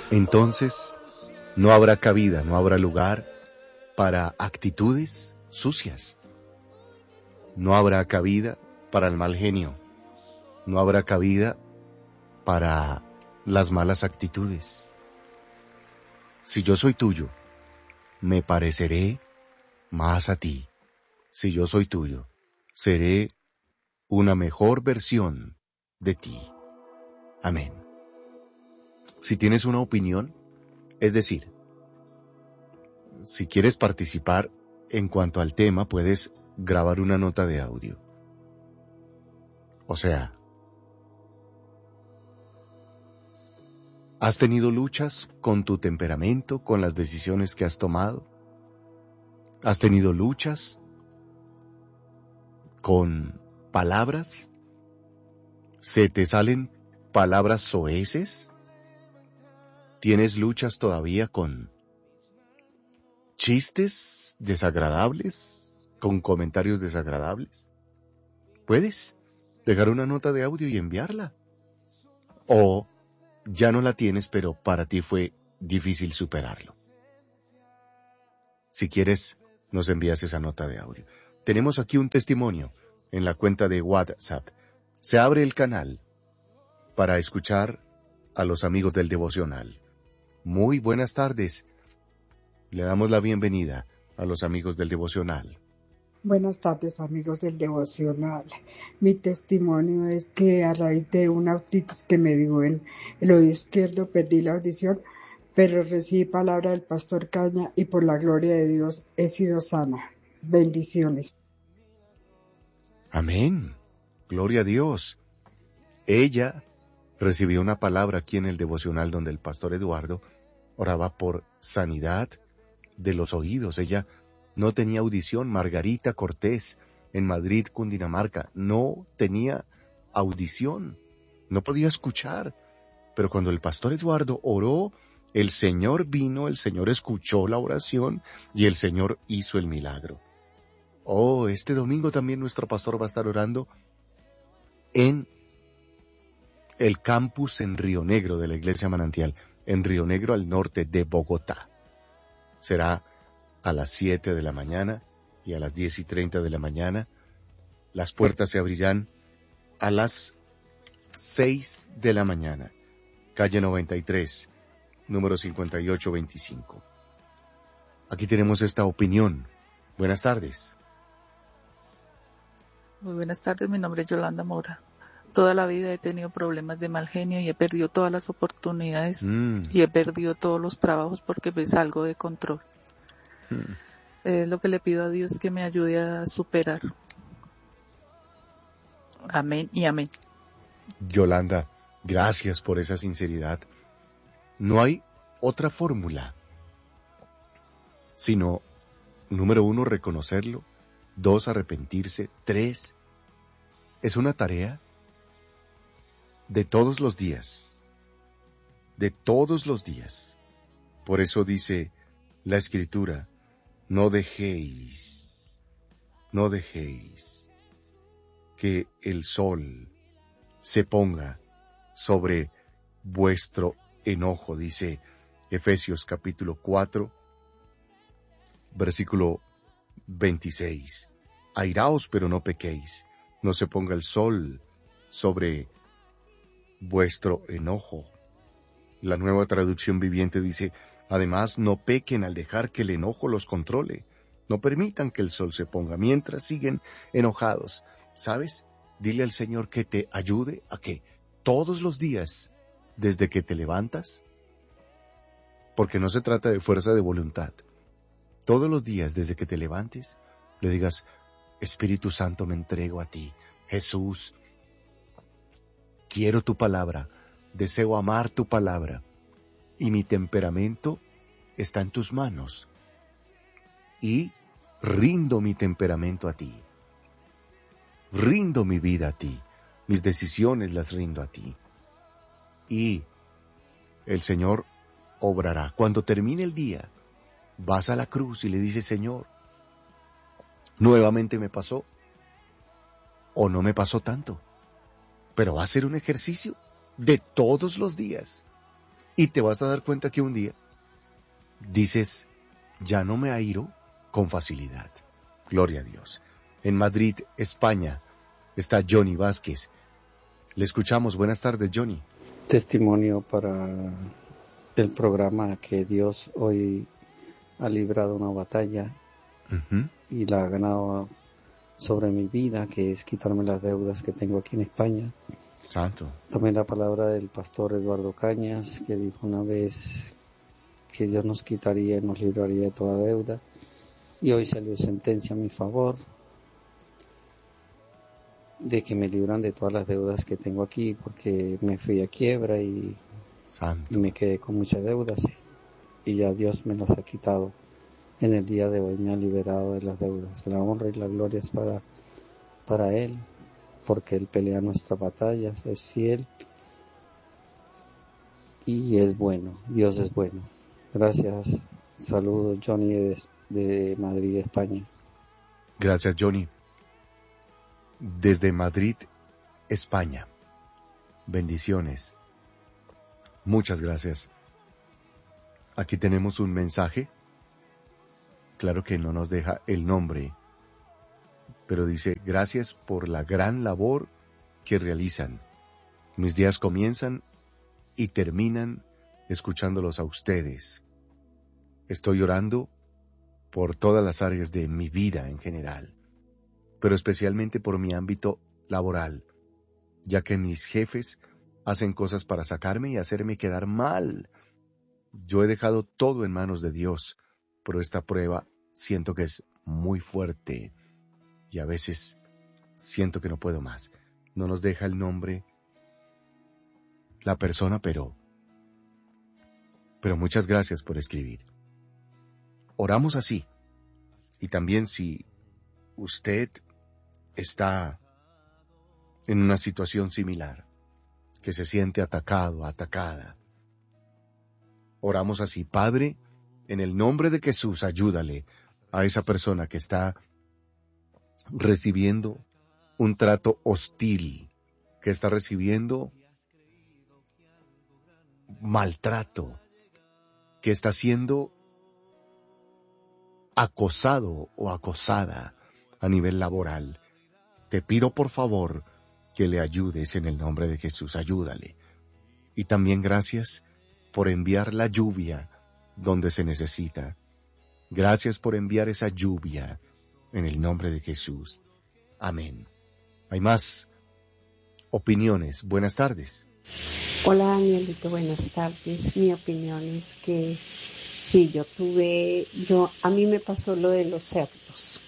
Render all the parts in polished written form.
entonces no habrá cabida, no habrá lugar para actitudes sucias. No habrá cabida para el mal genio. No habrá cabida para las malas actitudes. Si yo soy tuyo, me pareceré más a ti. Si yo soy tuyo, seré una mejor versión de ti. Amén. Si tienes una opinión, es decir, si quieres participar en cuanto al tema, puedes grabar una nota de audio. O sea, ¿has tenido luchas con tu temperamento, con las decisiones que has tomado? ¿Has tenido luchas con palabras? ¿Se te salen palabras soeces? ¿Tienes luchas todavía con chistes desagradables? ¿Con comentarios desagradables? Puedes dejar una nota de audio y enviarla. O ya no la tienes, pero para ti fue difícil superarlo. Si quieres, nos envías esa nota de audio. Tenemos aquí un testimonio en la cuenta de WhatsApp. Se abre el canal para escuchar a los amigos del devocional. Muy buenas tardes. Le damos la bienvenida a los amigos del devocional. Buenas tardes, amigos del devocional. Mi testimonio es que a raíz de una otitis que me dio en el oído izquierdo perdí la audición, pero recibí palabra del pastor Caña y por la gloria de Dios he sido sana. Bendiciones. Amén. Gloria a Dios. Ella recibió una palabra aquí en el devocional donde el pastor Eduardo oraba por sanidad de los oídos. Ella no tenía audición. Margarita Cortés, en Madrid, Cundinamarca, no tenía audición. No podía escuchar. Pero cuando el pastor Eduardo oró, el Señor vino, el Señor escuchó la oración y el Señor hizo el milagro. Oh, este domingo también nuestro pastor va a estar orando en el campus en Río Negro de la Iglesia Manantial, en Río Negro al norte de Bogotá. Será a las 7 de la mañana y a las 10:30 de la mañana. Las puertas se abrirán a las 6 de la mañana. Calle 93, número 5825. Aquí tenemos esta opinión. Buenas tardes. Muy buenas tardes, mi nombre es Yolanda Mora. Toda la vida he tenido problemas de mal genio y he perdido todas las oportunidades y he perdido todos los trabajos porque me salgo de control. Es lo que le pido a Dios, que me ayude a superar. Amén y amén. Yolanda, gracias por esa sinceridad. No hay otra fórmula, sino, número 1, reconocerlo, 2, arrepentirse, 3, es una tarea de todos los días, de todos los días. Por eso dice la Escritura, no dejéis que el sol se ponga sobre vuestro enojo, dice Efesios capítulo 4, versículo 26. Airaos, pero no pequéis, no se ponga el sol sobre vuestro enojo. La Nueva Traducción Viviente dice, además no pequen al dejar que el enojo los controle. No permitan que el sol se ponga mientras siguen enojados. ¿Sabes? Dile al Señor que te ayude a que todos los días, desde que te levantas, porque no se trata de fuerza de voluntad, todos los días desde que te levantes, le digas, Espíritu Santo, me entrego a ti. Jesús, quiero tu palabra, deseo amar tu palabra, y mi temperamento está en tus manos, y rindo mi temperamento a ti. Rindo mi vida a ti, mis decisiones las rindo a ti. Y el Señor obrará. Cuando termine el día, vas a la cruz y le dices, Señor, nuevamente me pasó, o no me pasó tanto, pero va a ser un ejercicio de todos los días. Y te vas a dar cuenta que un día dices, ya no me airo con facilidad. Gloria a Dios. En Madrid, España, está Johnny Vázquez. Le escuchamos. Buenas tardes, Johnny. Testimonio para el programa que Dios hoy ha librado una batalla y la ha ganado sobre mi vida, que es quitarme las deudas que tengo aquí en España. Santo. Tomé la palabra del pastor Eduardo Cañas, que dijo una vez que Dios nos quitaría y nos libraría de toda deuda. Y hoy salió sentencia a mi favor de que me libran de todas las deudas que tengo aquí, porque me fui a quiebra y me quedé con muchas deudas. Y ya Dios me las ha quitado. En el día de hoy me ha liberado de las deudas. La honra y la gloria es para Él, porque Él pelea nuestras batallas, es fiel y es bueno. Dios es bueno. Gracias. Saludos, Johnny, de Madrid, España. Gracias, Johnny. Desde Madrid, España. Bendiciones. Muchas gracias. Aquí tenemos un mensaje. Claro que no nos deja el nombre, pero dice, gracias por la gran labor que realizan. Mis días comienzan y terminan escuchándolos a ustedes. Estoy orando por todas las áreas de mi vida en general, pero especialmente por mi ámbito laboral, ya que mis jefes hacen cosas para sacarme y hacerme quedar mal. Yo he dejado todo en manos de Dios, pero esta prueba siento que es muy fuerte y a veces siento que no puedo más. No nos deja el nombre la persona, pero muchas gracias por escribir. Oramos así. Y también si usted está en una situación similar, que se siente atacado, atacada, oramos así. Padre, en el nombre de Jesús, ayúdale a esa persona que está recibiendo un trato hostil, que está recibiendo maltrato, que está siendo acosado o acosada a nivel laboral. Te pido por favor que le ayudes en el nombre de Jesús, ayúdale. Y también gracias por enviar la lluvia donde se necesita. Gracias por enviar esa lluvia en el nombre de Jesús. Amén. Hay más opiniones. Buenas tardes. Hola Danielito, buenas tardes. Mi opinión es que sí, a mí me pasó lo de los cerdos.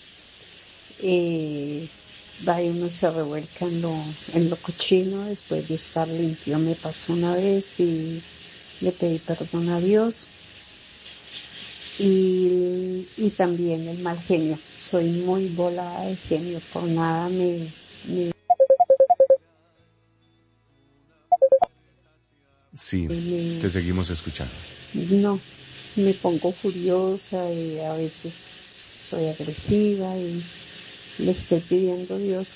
Ahí uno se revuelca en lo cochino después de estar limpio. Me pasó una vez y le pedí perdón a Dios. Y también el mal genio. Soy muy volada de genio, por nada me Sí, te seguimos escuchando. No, me pongo furiosa y a veces soy agresiva y le estoy pidiendo a Dios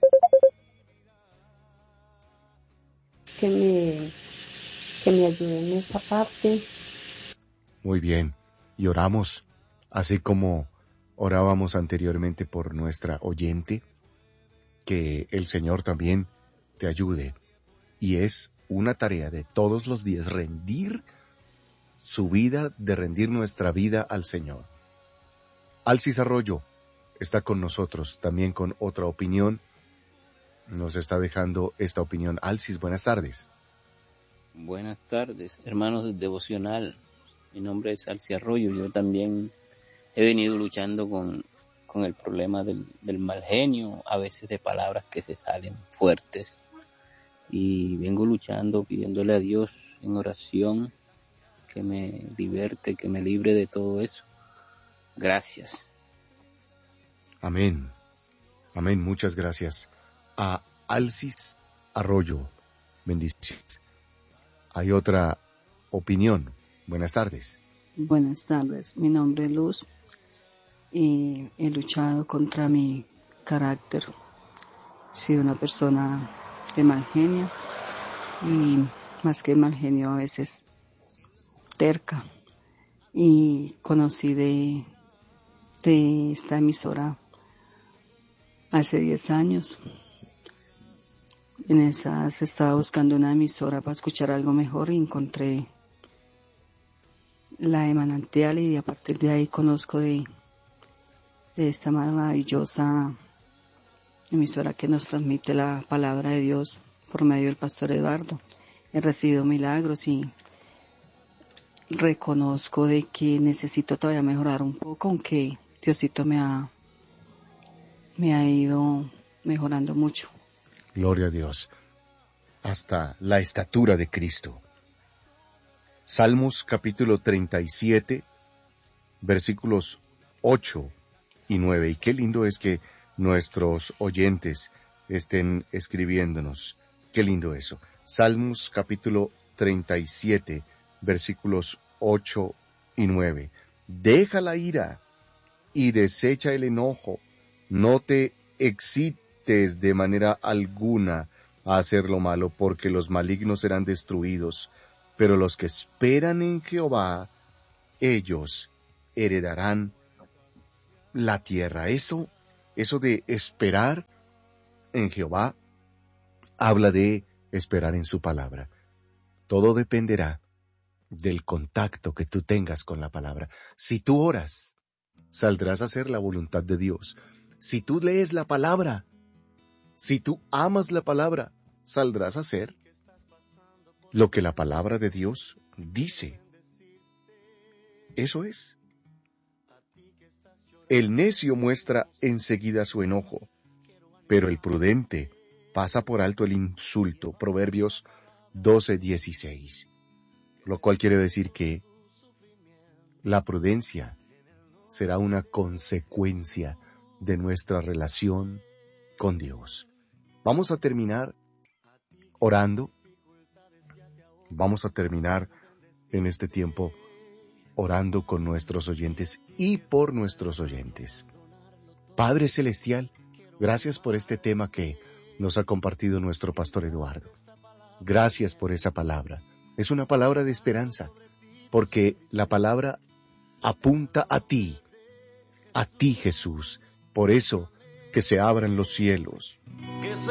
que me ayude en esa parte. Muy bien, y oramos, así como orábamos anteriormente por nuestra oyente, que el Señor también te ayude. Y es una tarea de todos los días rendir su vida, de rendir nuestra vida al Señor. Alcis Arroyo está con nosotros, también con otra opinión. Nos está dejando esta opinión. Alcis, buenas tardes. Buenas tardes, hermanos del devocional. Mi nombre es Alcis Arroyo. Yo también he venido luchando con el problema del mal genio, a veces de palabras que se salen fuertes. Y vengo luchando, pidiéndole a Dios en oración que me liberte, que me libre de todo eso. Gracias. Amén. Amén. Muchas gracias a Alcis Arroyo. Bendiciones. Hay otra opinión. Buenas tardes. Buenas tardes. Mi nombre es Luz y he luchado contra mi carácter. He sido una persona de mal genio y más que mal genio a veces terca y conocí de esta emisora hace 10 años. En esas estaba buscando una emisora para escuchar algo mejor y encontré la de Manantial, y a partir de ahí conozco de esta maravillosa emisora que nos transmite la palabra de Dios por medio del pastor Eduardo. He recibido milagros y reconozco de que necesito todavía mejorar un poco, aunque Diosito me ha ido mejorando mucho. Gloria a Dios. Hasta la estatura de Cristo. Salmos capítulo 37, versículos 8 y 9. Y qué lindo es que nuestros oyentes estén escribiéndonos. Qué lindo eso. Salmos capítulo 37, versículos 8 y 9. Deja la ira y desecha el enojo. No te excites de manera alguna a hacer lo malo, porque los malignos serán destruidos, pero los que esperan en Jehová, ellos heredarán la tierra. Eso de esperar en Jehová habla de esperar en su palabra. Todo dependerá del contacto que tú tengas con la palabra. Si tú oras, saldrás a hacer la voluntad de Dios. Si tú lees la palabra, si tú amas la palabra, saldrás a hacer lo que la palabra de Dios dice. Eso es. El necio muestra enseguida su enojo, pero el prudente pasa por alto el insulto. Proverbios 12:16. Lo cual quiere decir que la prudencia será una consecuencia de nuestra relación con Dios. Vamos a terminar orando. Vamos a terminar en este tiempo orando con nuestros oyentes y por nuestros oyentes. Padre Celestial, gracias por este tema que nos ha compartido nuestro pastor Eduardo. Gracias por esa palabra. Es una palabra de esperanza, porque la palabra apunta a ti Jesús. Por eso, que se abran los cielos,